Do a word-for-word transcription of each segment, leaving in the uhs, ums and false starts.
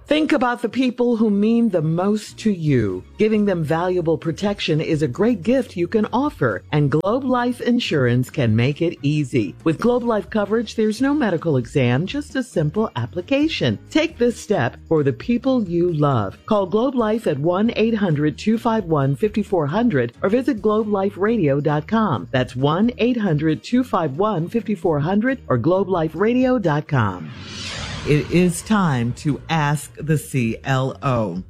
Think about the people who mean the most to you. Giving them valuable protection is a great gift you can offer, and Globe Life Insurance can make it easy. With Globe Life coverage, there's no medical exam, just a simple application. Take this step for the people you love. Call Globe Life at one eight hundred two five one five four zero zero or visit globe life radio dot com. That's one eight hundred two five one five four zero zero or globe life radio dot com. It is time to ask the C L O.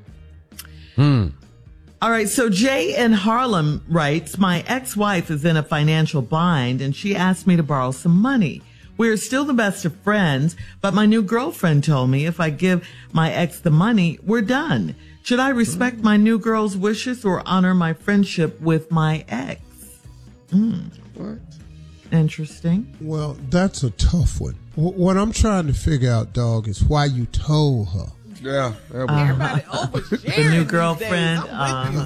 Hmm. All right, so Jay in Harlem writes, my ex-wife is in a financial bind and she asked me to borrow some money. We're still the best of friends, but my new girlfriend told me if I give my ex the money, we're done. Should I respect my new girl's wishes or honor my friendship with my ex? Mm. What? Interesting. Well, that's a tough one. What I'm trying to figure out, dog, is why you told her. Yeah. Everybody oversharing. The new girlfriend, um,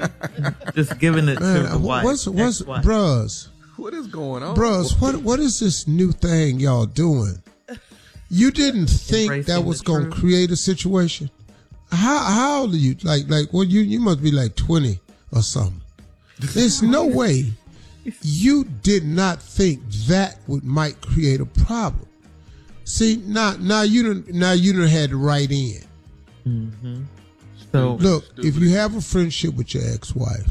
just giving it Man, to the wife. What's, what's, ex-wife. bruhs? What is going on? Bruhs, what, what is this new thing y'all doing? You didn't think Embracing that was the going to truth. create a situation? How, how old are you? Like, like, well, you, you must be like twenty or something. There's no way you did not think that would might create a problem. See, now, now you done, now you done had to write in. Mm-hmm. So Look, if you have a friendship with your ex-wife,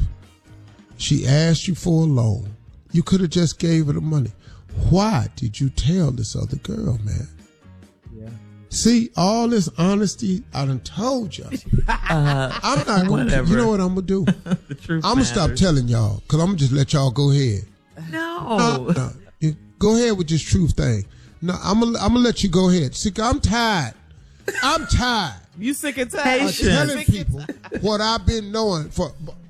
she asked you for a loan, you could have just gave her the money. Why did you tell this other girl, man? Yeah. See, all this honesty, I done told you. uh, I'm not going to, whatever. you know what I'm going to do? the truth I'm going to stop matters. telling y'all, because I'm going to just let y'all go ahead. No. No, no. You go ahead with this truth thing. No, I'm gonna I'm gonna let you go ahead. See, I'm tired. I'm tired You sick and tired. Patience. You telling sick and people what I've been knowing for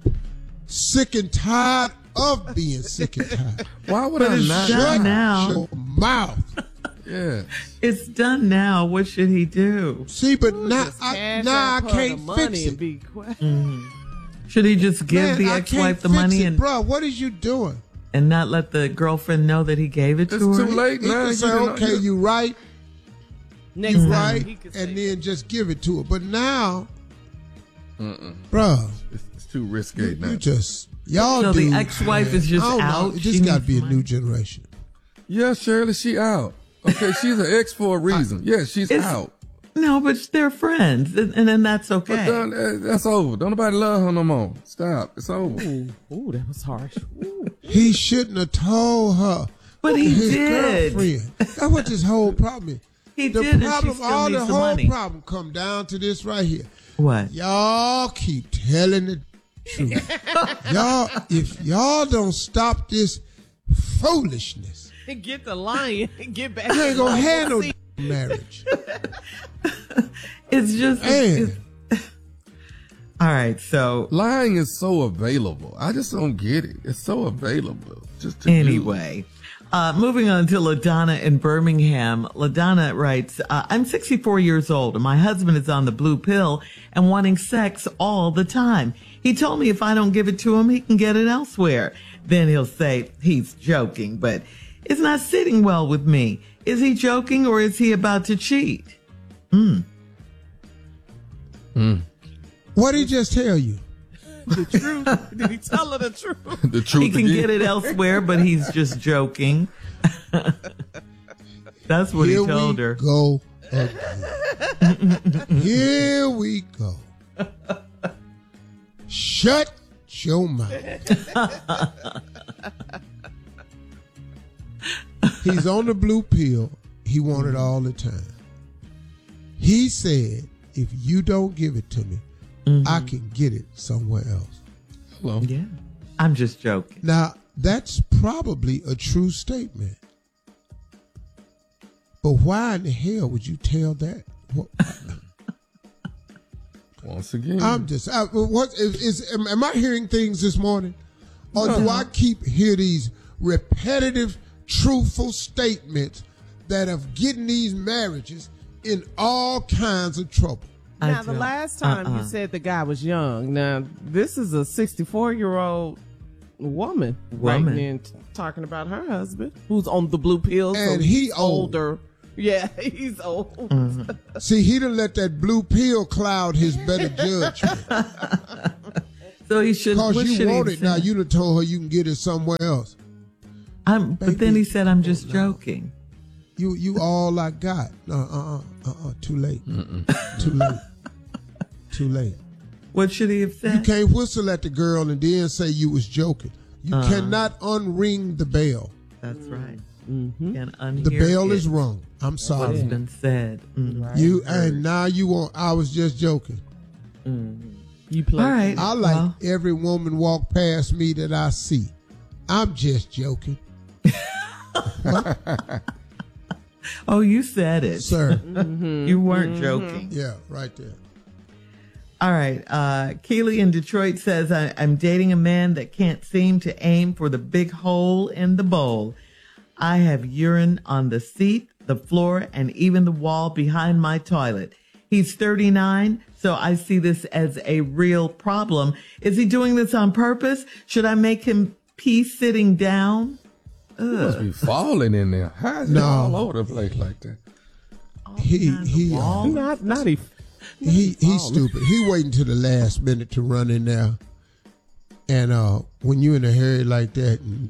sick and tired of being sick and tired. Why would But I it's not? done Shut now. your mouth. Yeah. It's done now. What should he do? See, but now Just I, cash now I out her the can't money fix and it. be quiet. Should he just give Man, the I ex-wife can't the fix money it, and, bro. What is you doing? and not let the girlfriend know that he gave it It's to her? too late He now. can You say, done- okay, you right, Next you time right, he could and say, then just give it to her. But now, Mm-mm. bro, It's, it's too risque you, now. you just y'all So do. the ex-wife is just I don't know. out? It She just got to needs be a money? new generation. Yeah, Shirley, she out. Okay, she's an ex for a reason. Yeah, she's It's- out. No, but they're friends, and, and then that's But okay. done, uh, that's over. Don't nobody love her no more. Stop. It's over. ooh, ooh, that was harsh. Ooh. He shouldn't have told her. But he his did. girlfriend. That's what this whole problem is. He the did, and she problem, still all needs the the whole money. problem come down to this right here. What? Y'all keep telling the truth. y'all, if y'all don't stop this foolishness, Get the lion. Get back. you ain't to gonna the have no seat. marriage. It's just. Man. It's, all right, so Lying is so available. I just don't get it. It's so available. Just to anyway. Uh, moving on to LaDonna in Birmingham. LaDonna writes, uh, I'm sixty-four years old and my husband is on the blue pill and wanting sex all the time. He told me if I don't give it to him, he can get it elsewhere. Then he'll say he's joking, but it's not sitting well with me. Is he joking or is he about to cheat? Hmm. Mm. What did he just tell you? The truth. Did he tell her the truth? The truth He can again. get it elsewhere, but he's just joking. That's what Here he told we her. go again. Here we go. Shut your mouth. He's on the blue pill. He wanted all the time. He said, if you don't give it to me, Mm-hmm. I can get it somewhere else. Hello. Yeah. I'm just joking. Now, that's probably a true statement. But why in the hell would you tell that? What, Once again. I'm just, I, what is, is am, am I hearing things this morning? Or do I keep hear these repetitive, truthful statements that have getting these marriages in all kinds of trouble? I Now, the don't- last time uh-uh. you said the guy was young. Now, this is a sixty-four-year-old woman, Woman. writing in t- talking about her husband who's on the blue pill. And so he he's old. older Yeah, he's old. Mm-hmm. See, he done let that blue pill cloud his better judgment. So he should. Because what you should he want have it now. said? You done told her you can get it somewhere else. I'm, but then he said, "I'm just joking." You you all I got. Uh uh uh uh. Too late. Too late. Too late. What should he have said? You can't whistle at the girl and then say you was joking. You Uh-huh. cannot unring the bell. That's right. Mm-hmm. Can unhear The bell it. is wrong. I'm sorry. What's been said. Mm. You and now you want. I was just joking. You play. All right. I like well, every woman walk past me that I see. I'm just joking, oh, you said it. sir. You weren't joking. Yeah, right there. All right. Uh, Keely in Detroit says, I, I'm dating a man that can't seem to aim for the big hole in the bowl. I have urine on the seat, the floor, and even the wall behind my toilet. He's thirty-nine, so I see this as a real problem. Is he doing this on purpose? Should I make him pee sitting down? Must be falling in there. How is it No. all over the place like that? He behind the he uh, wall? Not, not he. he he's stupid. He waiting to the last minute to run in there. And uh, when you're in a hurry like that, and,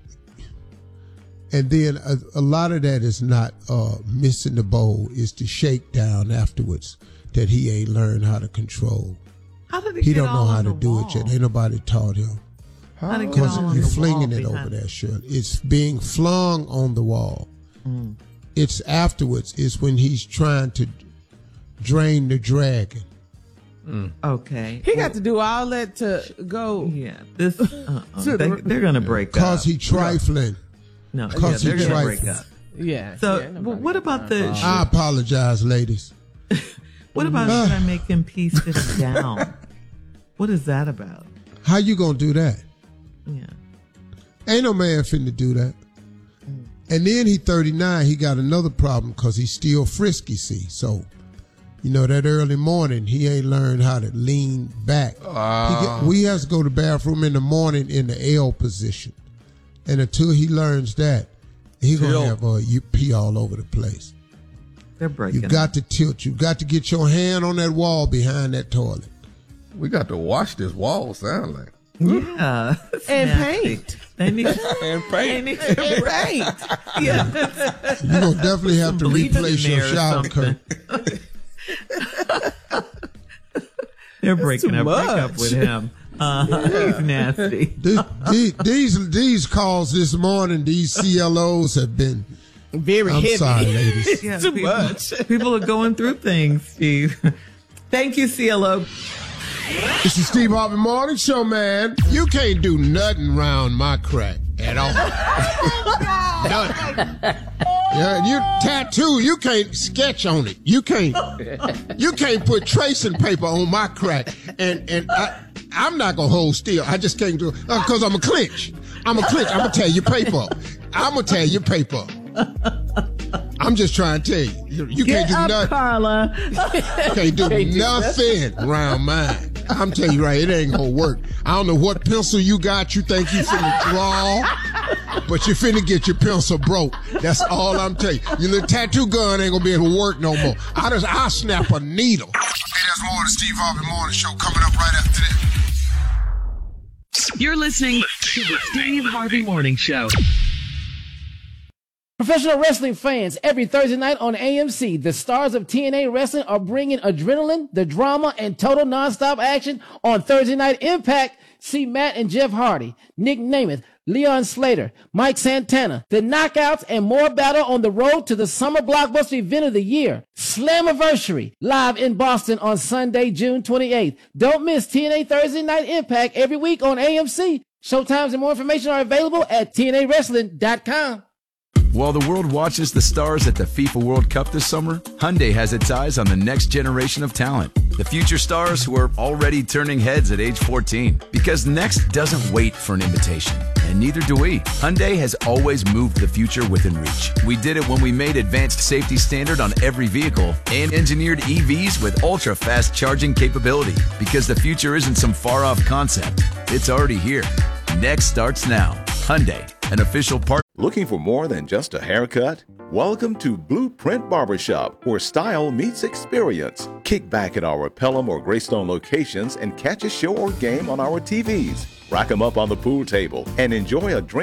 and then a, a lot of that is not uh, missing the bowl, is the shakedown afterwards that he ain't learned how to control. How did he He get don't know all how on to the do wall? it yet. Ain't nobody taught him. How did he get Because all on you're the flinging wall it over behind- there, Shirley. It's being flung on the wall. Mm. It's afterwards. It's when he's trying to drain the dragon. Okay. He got to do all that to go. Yeah. This. Uh-uh. To they, the- they're gonna break up. Because he trifling. No. Yeah, Cause he they're gonna break trifling. up. Yeah. So, yeah, well, nobody what got about time the? for I apologize, ladies. What about Uh. should I make him pee sitting down? What is that about? How you gonna do that? Yeah. Ain't no man finna do that. And then he thirty-nine, he got another problem because he's still frisky, see. So, you know, that early morning, he ain't learned how to lean back. He get, we has to go to the bathroom in the morning in the L position. And until he learns that, he going to Tilt. have uh, you pee all over the place. They're breaking You up. got to tilt. You got to get your hand on that wall behind that toilet. We got to wash this wall, sound like. Yeah. That's And nasty. paint. They need, And they paint. need to paint. Yeah. You're going to definitely have to Bleach in replace your there or shower something. curtain. They're breaking too up. Break much. up with him. Uh, He's nasty. This, these, these these calls this morning, these C L Os have been. Very I'm heavy. sorry, ladies. Yeah, Too people, much. people are going through things, Steve. Thank you, C L O. This is Steve Harvey Morning Show, man. You can't do nothing round my crack at all. Nothing. Yeah, you tattoo. You can't sketch on it. You can't. You can't put tracing paper on my crack. And and I, I'm not gonna hold still. I just can't do it because I'm a clinch. I'm a clinch. I'm gonna tear your paper up. I'm gonna tear your paper up. I'm just trying to tell you. You, you Get can't do up, nothing. Carla. You can't do nothing around mine. I'm telling you right, it ain't gonna work. I don't know what pencil you got. You think you finna draw, but you finna get your pencil broke. That's all I'm telling you. Your little tattoo gun ain't gonna be able to work no more. I just, I'll snap a needle. Hey, there's more of the Steve Harvey Morning Show coming up right after this. You're listening to the Steve Harvey Morning Show. Professional wrestling fans, every Thursday night on A M C, the stars of T N A Wrestling are bringing adrenaline, the drama, and total nonstop action on Thursday Night Impact. See Matt and Jeff Hardy, Nick Namath, Leon Slater, Mike Santana, the Knockouts, and more battle on the road to the summer blockbuster event of the year, Slammiversary, live in Boston on Sunday, June twenty-eighth. Don't miss T N A Thursday Night Impact every week on A M C. Showtimes and more information are available at T N A wrestling dot com. While the world watches the stars at the FIFA World Cup this summer, Hyundai has its eyes on the next generation of talent. The future stars who are already turning heads at age fourteen. Because next doesn't wait for an invitation. And neither do we. Hyundai has always moved the future within reach. We did it when we made advanced safety standard on every vehicle and engineered E Vs with ultra-fast charging capability. Because the future isn't some far-off concept. It's already here. Next starts now. Hyundai, an official partner. Looking for more than just a haircut? Welcome to Blueprint Barbershop, where style meets experience. Kick back at our Pelham or Greystone locations and catch a show or game on our T Vs. Rack 'em up on the pool table and enjoy a drink